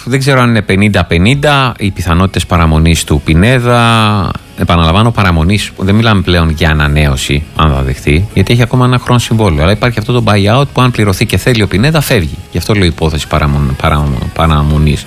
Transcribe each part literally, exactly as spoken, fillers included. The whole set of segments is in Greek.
δεν ξέρω αν είναι πενήντα πενήντα οι πιθανότητες παραμονής του Πινέδα. Επαναλαμβάνω, παραμονής, δεν μιλάμε πλέον για ανανέωση, αν θα δεχτεί, γιατί έχει ακόμα ένα χρόνο συμβόλαιο. Αλλά υπάρχει αυτό το buyout που, αν πληρωθεί και θέλει ο Πινέδα, φεύγει. Γι' αυτό λέω υπόθεση παραμονής. παραμονής.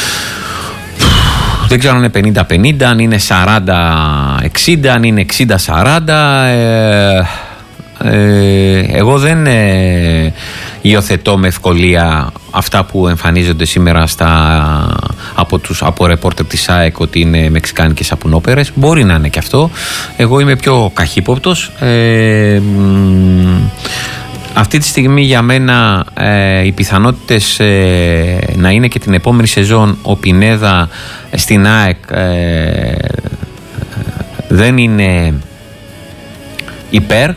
Δεν ξέρω αν είναι πενήντα πενήντα, αν είναι σαράντα εξήντα, αν είναι εξήντα σαράντα. Ε, ε, εγώ δεν ε, υιοθετώ με ευκολία αυτά που εμφανίζονται σήμερα στα, από, τους, από ρεπόρτερ της ΑΕΚ ότι είναι μεξικάνικες σαπουνόπερες. Μπορεί να είναι και αυτό. Εγώ είμαι πιο καχύποπτος. Ε, Αυτή τη στιγμή για μένα ε, οι πιθανότητες ε, να είναι και την επόμενη σεζόν ο Πινέδα στην ΑΕΚ ε, δεν είναι υπέρ,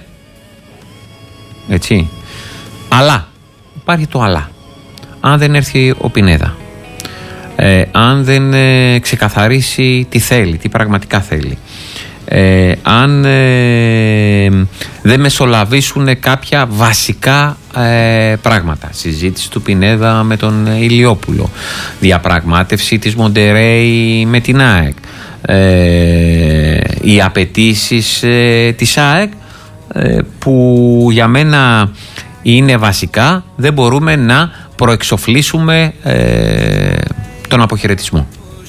έτσι, αλλά υπάρχει το αλλά. Αν δεν έρθει ο Πινέδα, ε, αν δεν ε, ξεκαθαρίσει τι θέλει, τι πραγματικά θέλει, Ε, αν ε, δεν μεσολαβήσουν κάποια βασικά ε, πράγματα, συζήτηση του Πινέδα με τον Ηλιόπουλο, διαπραγμάτευση της Μοντερέι με την ΑΕΚ, ε, οι απαιτήσεις ε, της ΑΕΚ ε, που για μένα είναι βασικά, δεν μπορούμε να προεξοφλήσουμε ε, τον αποχαιρετισμό.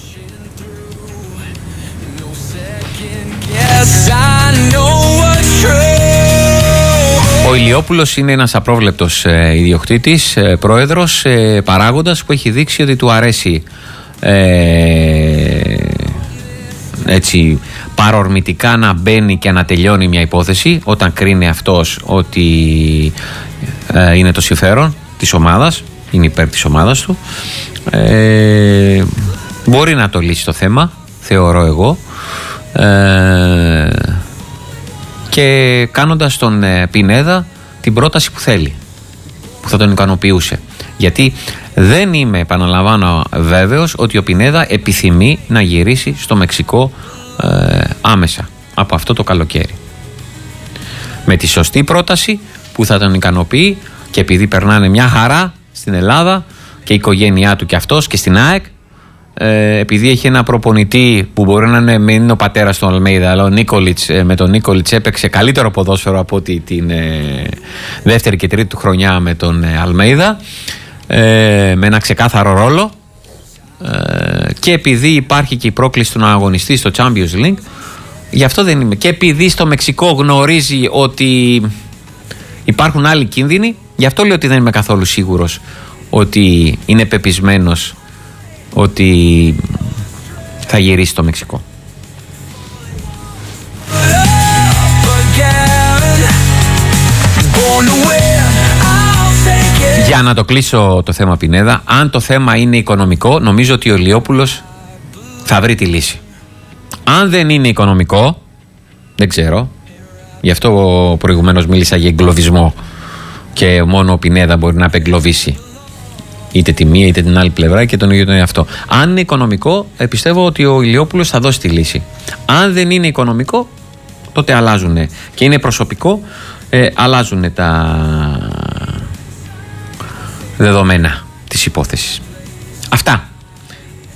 Ο Ηλιόπουλος είναι ένας απρόβλεπτος ε, ιδιοκτήτης, ε, πρόεδρος, ε, παράγοντας που έχει δείξει ότι του αρέσει ε, έτσι παρορμητικά να μπαίνει και να τελειώνει μια υπόθεση όταν κρίνει αυτός ότι ε, είναι το συμφέρον της ομάδας, είναι υπέρ της ομάδας του. Ε, μπορεί να το λύσει το θέμα, θεωρώ εγώ. Ε, και κάνοντας τον ε, Πινέδα την πρόταση που θέλει, που θα τον ικανοποιούσε, γιατί δεν είμαι, επαναλαμβάνω, βέβαιος ότι ο Πινέδα επιθυμεί να γυρίσει στο Μεξικό ε, άμεσα από αυτό το καλοκαίρι. Με τη σωστή πρόταση που θα τον ικανοποιεί, και επειδή περνάνε μια χαρά στην Ελλάδα και η οικογένειά του και αυτός και στην ΑΕΚ, Ε, επειδή έχει ένα προπονητή που μπορεί να είναι, μην είναι ο πατέρας του Αλμέιδα, αλλά ο Νίκολιτς, ε, με τον Νίκολιτς έπαιξε καλύτερο ποδόσφαιρο από ότι την ε, δεύτερη και τρίτη του χρονιά με τον ε, Αλμέιδα, ε, με ένα ξεκάθαρο ρόλο, ε, και επειδή υπάρχει και η πρόκληση του να αγωνιστεί στο Champions League, γι' αυτό δεν είμαι, και επειδή στο Μεξικό γνωρίζει ότι υπάρχουν άλλοι κίνδυνοι, γι' αυτό λέω ότι δεν είμαι καθόλου σίγουρος ότι είναι πεπισμένος ότι θα γυρίσει στο Μεξικό. Για να το κλείσω το θέμα Πινέδα, αν το θέμα είναι οικονομικό, νομίζω ότι ο Ηλιόπουλος θα βρει τη λύση. Αν δεν είναι οικονομικό, δεν ξέρω, γι' αυτό προηγουμένως μίλησα για εγκλωβισμό και μόνο ο Πινέδα μπορεί να απεγκλωβίσει είτε τη μία είτε την άλλη πλευρά και τον ίδιο τον εαυτό. Αν είναι οικονομικό, πιστεύω ότι ο Ηλιόπουλος θα δώσει τη λύση. Αν δεν είναι οικονομικό, τότε αλλάζουν, και είναι προσωπικό, ε, αλλάζουν τα δεδομένα της υπόθεσης. Αυτά.